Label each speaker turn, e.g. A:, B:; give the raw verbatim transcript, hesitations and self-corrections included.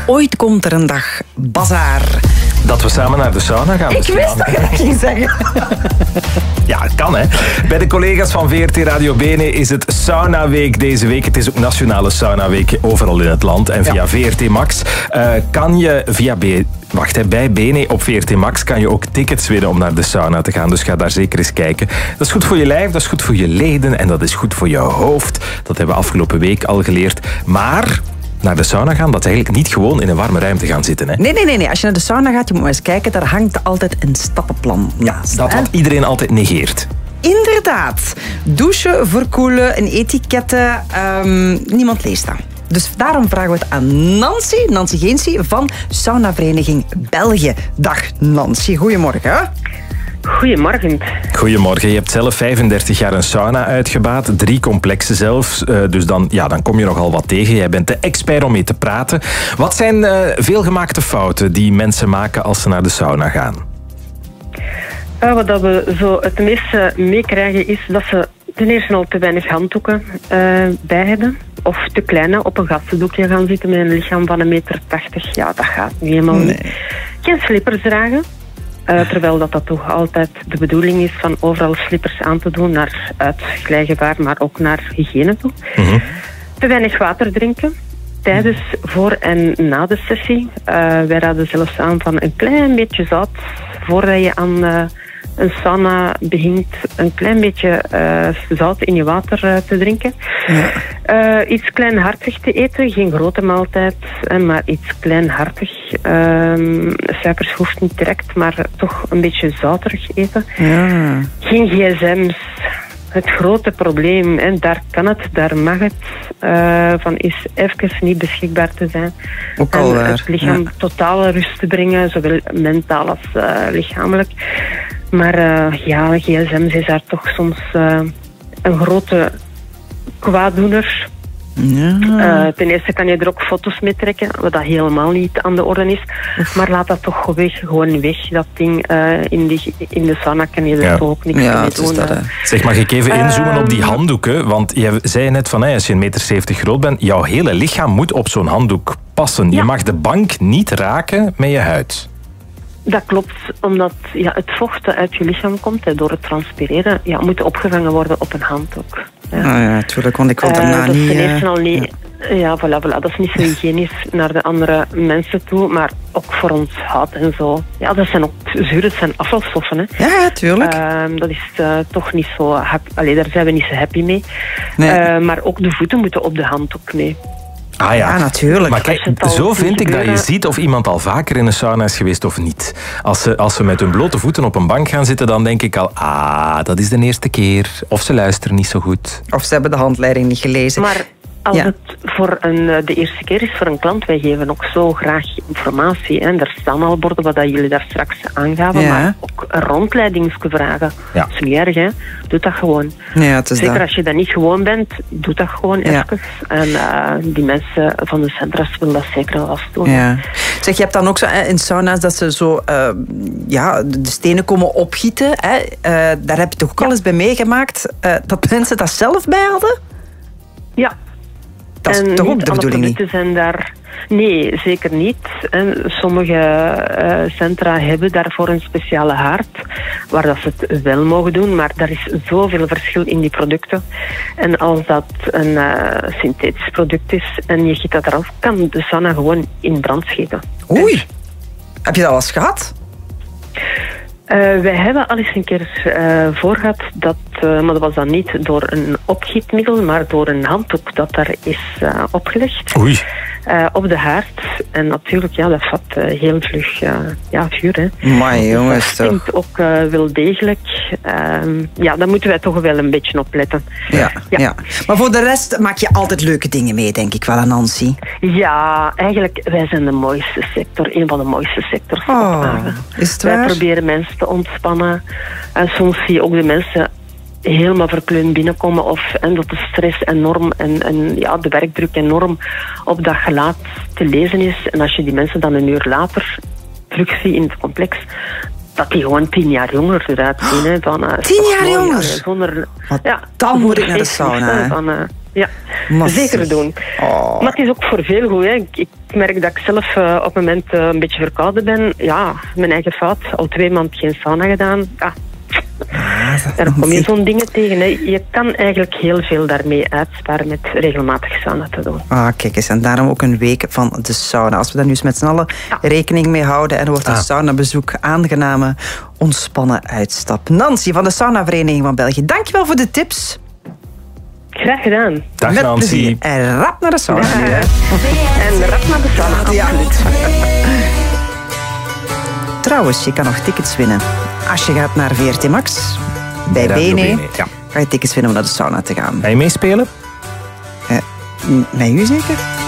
A: Ooit komt er een dag, bazaar.
B: Dat we samen naar de sauna gaan.
A: Ik wist dat je dat ging zeggen.
B: Ja, het kan hè. Bij de collega's van V R T Radio Bene is het Saunaweek deze week. Het is ook Nationale Saunaweek overal in het land. En via ja. V R T Max uh, kan je via B... Wacht, hè, bij Bene op V R T Max kan je ook tickets winnen om naar de sauna te gaan. Dus ga daar zeker eens kijken. Dat is goed voor je lijf, dat is goed voor je leden en dat is goed voor je hoofd. Dat hebben we afgelopen week al geleerd. Maar naar de sauna gaan, dat is eigenlijk niet gewoon in een warme ruimte gaan zitten. Hè?
A: Nee, nee, nee, nee. Als je naar de sauna gaat, je moet maar eens kijken, daar hangt altijd een stappenplan naast.
B: Dat wat iedereen altijd negeert.
A: Inderdaad. Douchen, verkoelen, een etiketten. Um, niemand leest dat. Dus daarom vragen we het aan Nancy, Nancy Geensie van Saunavereniging België. Dag Nancy, goedemorgen.
C: Goedemorgen.
B: Goedemorgen. Je hebt zelf vijfendertig jaar een sauna uitgebaat, drie complexen zelfs. Uh, dus dan, ja, dan kom je nogal wat tegen. Jij bent de expert om mee te praten. Wat zijn uh, veelgemaakte fouten die mensen maken als ze naar de sauna gaan?
C: Uh, wat dat we zo het meeste meekrijgen is dat ze ten eerste al te weinig handdoeken uh, bij hebben. Of te kleine op een gastendoekje gaan zitten met een lichaam van een meter tachtig. Ja, dat gaat niet helemaal
A: nee.
C: niet. Geen slippers dragen. Uh, terwijl dat, dat toch altijd de bedoeling is van overal slippers aan te doen naar uitglijgevaar, maar ook naar hygiëne toe. Mm-hmm. Te weinig water drinken tijdens, voor en na de sessie. Uh, wij raden zelfs aan van een klein beetje zout voordat je aan uh, een sauna begint, een klein beetje uh, zout in je water uh, te drinken. Ja. Uh, iets kleinhartig te eten, geen grote maaltijd, uh, maar iets kleinhartig. Uh, suikers hoeft niet direct, maar toch een beetje zouterig eten. Ja. Geen gsm's. Het grote probleem, en daar kan het, daar mag het, uh, van is even niet beschikbaar te zijn.
A: Ook al
C: en het lichaam
A: ja.
C: totale rust te brengen, zowel mentaal als uh, lichamelijk. Maar uh, ja, gsm's is daar toch soms uh, een grote kwaaddoener. Ja. Uh, ten eerste kan je er ook foto's mee trekken, wat dat helemaal niet aan de orde is. Oef. Maar laat dat toch weg, gewoon weg. Dat ding uh, in, die, in de sauna kan je er ja. toch ook niks
A: ja,
C: mee doen.
A: Dat,
B: zeg, mag ik even inzoomen uh, op die handdoeken? Want je zei net van, hey, als je een meter zeventig groot bent, jouw hele lichaam moet op zo'n handdoek passen. Ja. Je mag de bank niet raken met je huid.
C: Dat klopt, omdat ja, het vocht dat uit je lichaam komt hè, door het transpireren, ja, moet opgevangen worden op een handdoek. Ja,
A: ah, ja natuurlijk, want ik wil daarna
C: uh, dat
A: niet...
C: Dat is ten eerste al niet...
A: Ja,
C: ja voilà, voilà, dat is niet zo hygiënisch naar de andere mensen toe, maar ook voor ons huid en zo. Ja, dat zijn ook zuur, dat zijn afvalstoffen. Hè.
A: Ja, tuurlijk.
C: Uh, dat is uh, toch niet zo... Happy, allee, daar zijn we niet zo happy mee. Nee. Uh, maar ook de voeten moeten op de handdoek mee.
B: Ah ja,
A: ja natuurlijk.
B: Maar kijk, zo vind ik dat je ziet of iemand al vaker in een sauna is geweest of niet. Als ze, als ze met hun blote voeten op een bank gaan zitten, dan denk ik al, ah, dat is de eerste keer. Of ze luisteren niet zo goed.
A: Of ze hebben de handleiding niet gelezen.
C: Maar als ja. het voor een, de eerste keer is voor een klant, wij geven ook zo graag informatie. Hè. Er staan al borden wat jullie daar straks aangaven, ja. maar ook een rondleidingsje vragen. Ja. Dat is niet erg, hè. Doe dat gewoon.
A: Ja, het is
C: Zeker
A: dat.
C: als je dat niet gewoon bent, doe dat gewoon ja. even. En uh, die mensen van de centra's willen dat zeker wel eens doen.
A: Ja. Zeg, je hebt dan ook zo in sauna's dat ze zo uh, ja, de stenen komen opgieten. Hè. Uh, daar heb je toch ook ja. al eens bij meegemaakt uh, dat mensen dat zelf bij hadden?
C: Ja.
A: Dat is
C: en
A: toch ook
C: niet
A: de bedoeling niet?
C: Zijn daar... Nee, zeker niet. En sommige uh, centra hebben daarvoor een speciale haard, waar dat ze het wel mogen doen, maar er is zoveel verschil in die producten. En als dat een uh, synthetisch product is en je giet dat eraf, kan de sauna gewoon in brand schieten.
A: Oei, en... heb je dat al eens gehad?
C: Uh, wij hebben al eens een keer uh, voor gehad, dat, uh, maar dat was dan niet door een opgietmiddel, maar door een handdoek dat daar is uh, opgelegd.
B: Oei.
C: Uh, op de haard. En natuurlijk, ja, dat vat uh, heel vlug uh, ja, vuur. Hè.
A: Amai, jongens,
C: dus dat stinkt ook uh, wel degelijk. Uh, ja, daar moeten wij toch wel een beetje op letten.
A: Ja, ja. ja. Maar voor de rest maak je altijd leuke dingen mee, denk ik wel, Nancy.
C: Ja, eigenlijk, wij zijn de mooiste sector. Een van de mooiste sectors.
A: Oh, is het
C: wij
A: waar?
C: proberen mensen te ontspannen. En soms zie je ook de mensen helemaal verkleund binnenkomen of en dat de stress enorm en, en ja, de werkdruk enorm op dat gelaat te lezen is. En als je die mensen dan een uur later terugziet in het complex, dat die gewoon tien jaar jonger eruit zien. Hè, van, uh,
A: tien jaar jonger?
C: Zonder,
A: ja, dan moet ik naar de sauna.
C: Van, uh, Ja,
A: Massief.
C: zeker doen.
A: Oh.
C: Maar het is ook voor veel goed. Hè. Ik, ik merk dat ik zelf uh, op het moment uh, een beetje verkouden ben. Ja, mijn eigen fout. Al twee maanden geen sauna gedaan. Ja.
A: Ah,
C: Daar kom je zo'n dingen tegen. Hè. Je kan eigenlijk heel veel daarmee uitsparen met regelmatig sauna te doen.
A: Ah, kijk eens. En daarom ook een week van de sauna. Als we daar nu eens met z'n allen
C: Ja.
A: rekening mee houden en er wordt een
B: Ah.
A: saunabezoek aangename, ontspannen uitstap. Nancy van de Saunavereniging van België, dankjewel voor de tips.
C: Graag gedaan.
B: Dag
A: Met
B: Nancy.
A: plezier. En rap naar de sauna nu, hè.
C: En rap naar de sauna.
A: Ja.
C: Absoluut.
A: Trouwens, je kan nog tickets winnen. Als je gaat naar V R T Max, bij
B: Radio
A: Bene,
B: Bene, ja.
A: ga je tickets winnen om naar de sauna te gaan.
B: Ga je meespelen?
A: Eh, m- met u zeker?